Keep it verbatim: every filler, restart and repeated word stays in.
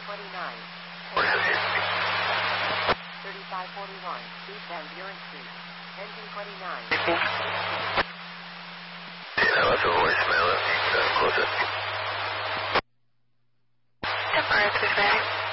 twenty-nine. What is it? thirty-five forty-one, East Van Buren Street. Engine twenty-nine. Yeah, I left a voicemail. Uh, close it. Temporary, please, back.